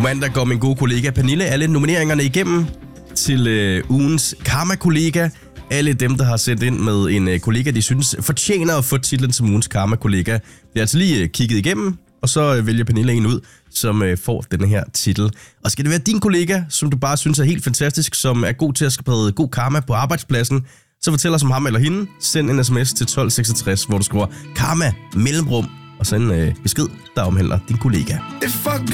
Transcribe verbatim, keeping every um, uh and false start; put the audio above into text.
mandag går min gode kollega Pernille alle nomineringerne igennem til øh, ugens Karma-kollega. Alle dem, der har sendt ind med en øh, kollega, de synes fortjener at få titlen som ugens Karma-kollega. Det er altså lige øh, kigget igennem, og så øh, vælger Pernille en ud, som øh, får denne her titel. Og skal det være din kollega, som du bare synes er helt fantastisk, som er god til at sprede god karma på arbejdspladsen, så fortæl os om ham eller hende. Send en sms til tolv seksogtres, hvor du skriver karma mellemrum, og send en øh, besked, der omhandler din kollega.